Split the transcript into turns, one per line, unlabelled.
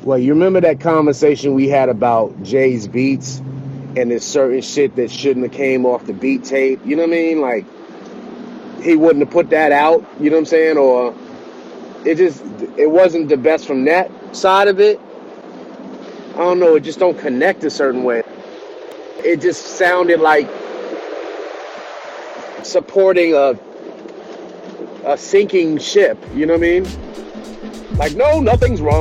Well, you remember that conversation we had about Jay's beats and there's certain shit that shouldn't have came off the beat tape. You know what I mean? Like he wouldn't have put that out. You know what I'm saying? Or it wasn't the best from that side of it. I don't know. It just don't connect a certain way. It just sounded like supporting a sinking ship. You know what I mean? Like, no, nothing's wrong.